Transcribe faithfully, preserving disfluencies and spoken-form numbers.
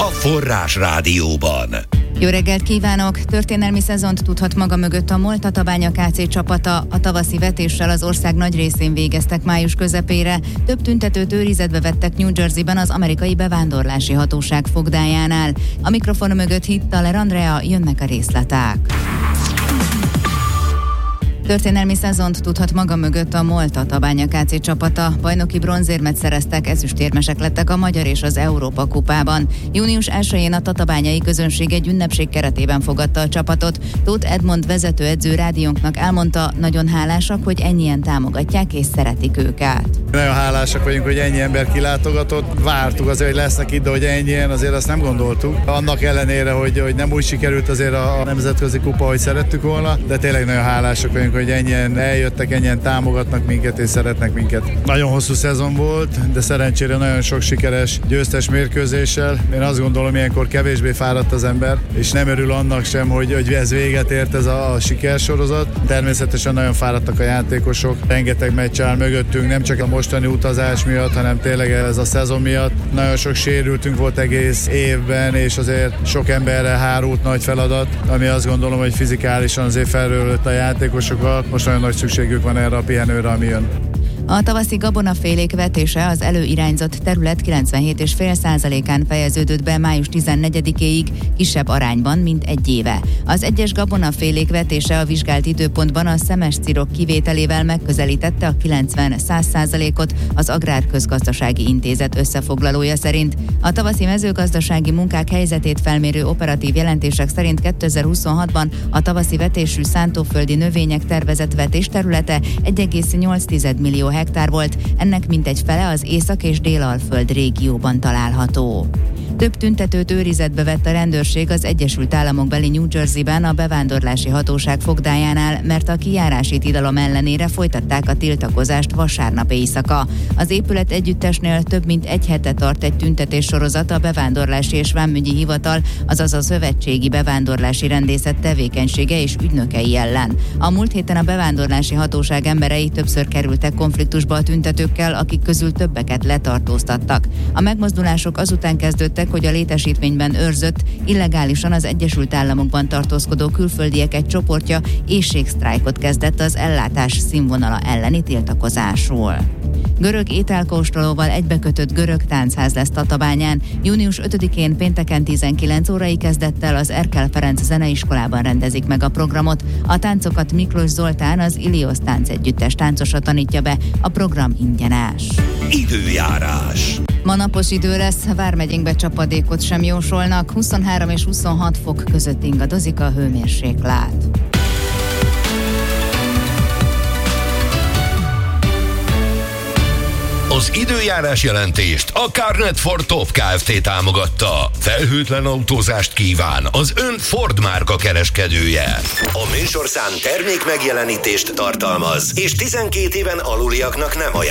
a Forrás Rádióban. Jó reggelt kívánok! Történelmi szezont tudhat maga mögött a MOL Tatabánya ká cé csapata. A tavaszi vetéssel az ország nagy részén végeztek május közepére. Több tüntetőt őrizetbe vettek New Jerseyben az amerikai bevándorlási hatóság fogdájánál. A mikrofon mögött Hittaler Andrea, jönnek a részletek. Történelmi szezont tudhat maga mögött a MOL Tatabánya ká cé csapata. Bajnoki bronzérmet szereztek, ezüstérmesek lettek a Magyar és az Európa kupában. június elsején a tatabányai közönség egy ünnepség keretében fogadta a csapatot. Tóth Edmond vezetőedző rádiónknak elmondta, nagyon hálásak, hogy ennyien támogatják és szeretik őket. Nagyon hálásak vagyunk, hogy ennyi ember kilátogatott. Vártuk azért, hogy lesznek itt, de hogy ennyien, azért azt nem gondoltuk. Annak ellenére, hogy, hogy nem úgy sikerült azért a nemzetközi kupa, hogy szerettük volna, de tényleg nagyon hálásak vagyunk, hogy ennyien eljöttek, ennyien támogatnak minket és szeretnek minket. Nagyon hosszú szezon volt, de szerencsére nagyon sok sikeres győztes mérkőzéssel. Én azt gondolom, ilyenkor kevésbé fáradt az ember, és nem örül annak sem, hogy, hogy ez véget ért ez a, a sikersorozat. Természetesen nagyon fáradtak a játékosok, rengeteg meccs áll mögöttünk, nem csak a mostani utazás miatt, hanem tényleg ez a szezon miatt. Nagyon sok sérültünk volt egész évben, és azért sok emberre hárult nagy feladat, ami azt gondolom, hogy fizikálisan azért felrőlött a játékosokat. Most nagyon nagy szükségük van erre a pihenőre, ami jön. A tavaszi gabonafélék vetése az előirányzott terület kilencvenhét egész öt százalékán fejeződött be május tizennegyedikéig, kisebb arányban, mint egy éve. Az egyes gabonafélék vetése a vizsgált időpontban a szemes cirok kivételével megközelítette a kilencven-száz százalékot, az Agrárközgazdasági Intézet összefoglalója szerint. A tavaszi mezőgazdasági munkák helyzetét felmérő operatív jelentések szerint kétezer-huszonhatban a tavaszi vetésű szántóföldi növények tervezett vetésterülete egy egész nyolc millió hektár volt, ennek mintegy fele az Észak- és Dél-Alföld régióban található. Több tüntetőt őrizetbe vett a rendőrség az Egyesült Államokbeli New Jerseyben a bevándorlási hatóság fogdájánál, mert a kijárási tilalom ellenére folytatták a tiltakozást vasárnap éjszaka. Az épület együttesnél több mint egy hete tart egy tüntetés sorozat a Bevándorlási és Vámügyi Hivatal, azaz a Szövetségi Bevándorlási Rendészet tevékenysége és ügynökei ellen. A múlt héten a bevándorlási hatóság emberei többször kerültek konfliktusba a tüntetőkkel, akik közül többeket letartóztattak. A megmozdulások azután kezdődtek, hogy a létesítményben őrzött, illegálisan az Egyesült Államokban tartózkodó külföldiek egy csoportja éhségsztrájkot kezdett az ellátás színvonala elleni tiltakozásról. Görög ételkóstolóval egybekötött görög táncház lesz Tatabányán. június ötödikén pénteken tizenkilenc órai kezdettel az Erkel Ferenc Zeneiskolában rendezik meg a programot. A táncokat Miklós Zoltán, az Ilios táncegyüttes táncosa tanítja be, a program ingyenes. Időjárás. Ma napos idő lesz, vármegyénkbe csapadékot sem jósolnak, huszonhárom és huszonhat fok között ingadozik a hőmérséklet. Az időjárás jelentést a Carnet Ford Top Kft. Támogatta. Felhőtlen autózást kíván az ön Ford márka kereskedője. A műsorszám termék megjelenítést tartalmaz, és tizenkét éven aluliaknak nem ajánlott.